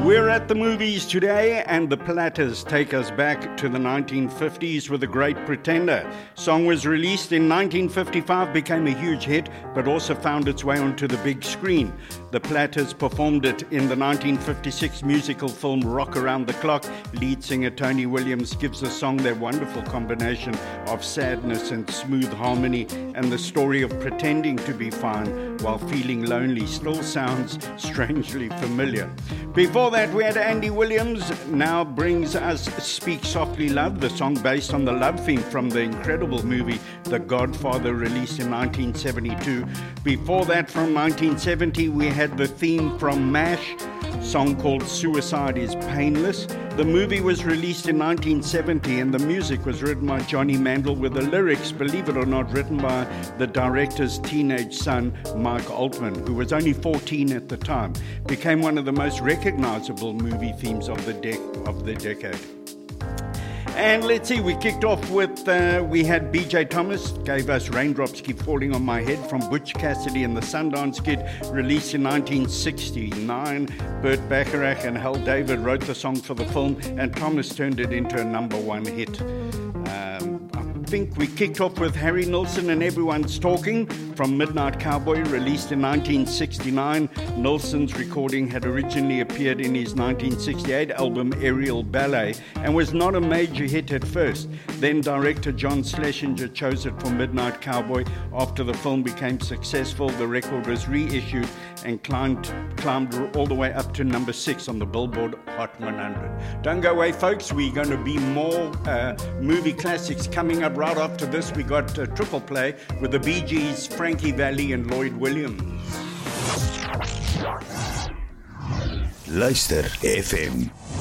We're at the movies today, and the Platters take us back to the 1950s with The Great Pretender. Song was released in 1955, became a huge hit, but also found its way onto the big screen. The Platters performed it in the 1956 musical film Rock Around the Clock. Lead singer Tony Williams gives the song their wonderful combination of sadness and smooth harmony, and the story of pretending to be fine while feeling lonely still sounds strangely familiar. Before that, we had Andy Williams, now brings us Speak Softly Love, the song based on the love theme from the incredible movie The Godfather, released in 1972. Before that, from 1970, we had the theme from MASH, song called Suicide is Painless. The movie was released in 1970, and the music was written by Johnny Mandel, with the lyrics, believe it or not, written by the director's teenage son, Mike Altman, who was only 14 at the time. Became one of the most recognizable movie themes of the decade. And let's see, we kicked off with, we had B.J. Thomas, gave us Raindrops Keep Falling on My Head from Butch Cassidy and the Sundance Kid, released in 1969. Burt Bacharach and Hal David wrote the song for the film, and Thomas turned it into a #1 hit. I think we kicked off with Harry Nilsson and Everyone's Talking from Midnight Cowboy, released in 1969. Nilsson's recording had originally appeared in his 1968 album Aerial Ballet and was not a major hit at first. Then director John Schlesinger chose it for Midnight Cowboy. After the film became successful, the record was reissued and climbed all the way up to #6 on the Billboard Hot 100. Don't go away, folks. We're going to be more movie classics coming up. Right after this, we got a triple play with the Bee Gees, Frankie Valli and Lloyd Williams. Luister FM